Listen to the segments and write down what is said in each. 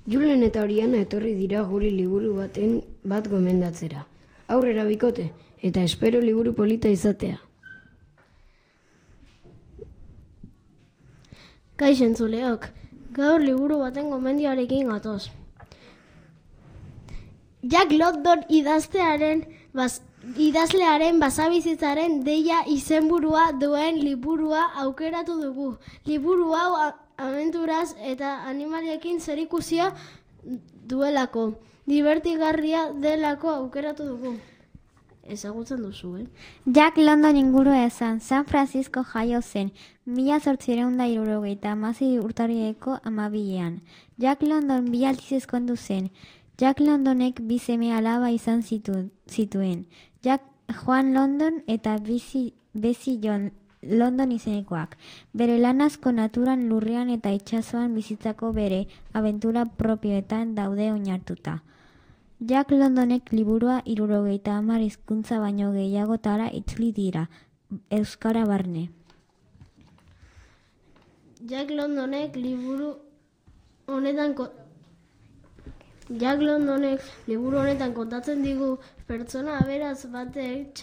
Julen eta Oriana etorri dira guri liburu bat gomendatzera. Aurrera bikote, eta espero liburu polita izatea. Kaixo entzuleok, gaur liburu baten gomendioarekin gatoz. Jack London idazlearen basabizitzaren deia izenburua duen liburua aukeratu dugu. Liburu hau abenturaz eta animaliekin zerikusia duelako. Divertigarria delako aukeratu dugu. Ezagutzen duzu, Jack London ingurua esan, San Francisco jaio zen, 1876 urtarrileko 12. Jack London 2 aldiz ezkondu zen. Jack Londonek 2 seme alaba izan zituen. Juan London eta Bessie John London izenekoak. Bere lan asko naturan, lurrean eta itsasoan bizitzako bere abentura propioetan daude oinartuta. Jack Londonek liburua 70 hizkuntza baino gehiagotara itzuli dira, euskara barne. Jack Londonek liburu honetan kontatzen digu pertsona aberats batek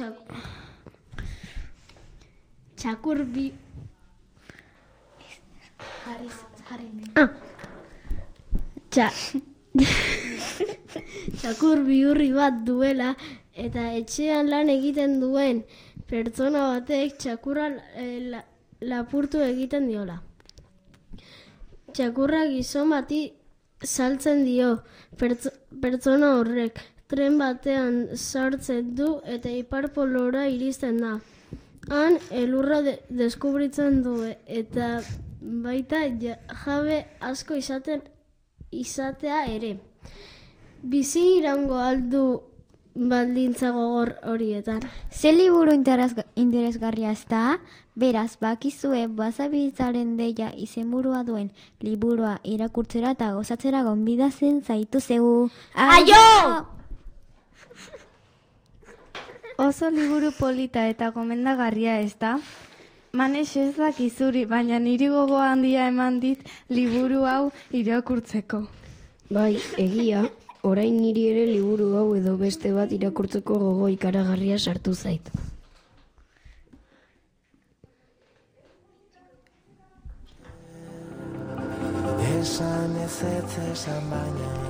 txakur bihurri bat duela eta etxean lan egiten duen pertsona batek txakurra lapurtu egiten diola. Txakurra gizon bati saltzen dio pertsona horrek. Tren batean sartzen du eta Ipar Polora iristen da. Han elurra deskubritzen du eta baita jabe asko izatea ere. Bizi iraungo aldu baldintza gogor horietan. Ze liburu interesgarria ez da? Beraz, bakizue basabizitzaren deia izenburua duen liburua irakurtzera eta gozatzera gonbidatzen zaitu zeu. Aio! Oso liburu polita eta gomendagarria ez da? Manex ez dakizuri, baina niri gogo handia eman dit liburu hau irakurtzeko. Bai, egia, orain niri ere liburu hau edo beste bat irakurtzeko gogo ikaragarria sartu zait. Esan ez esan baina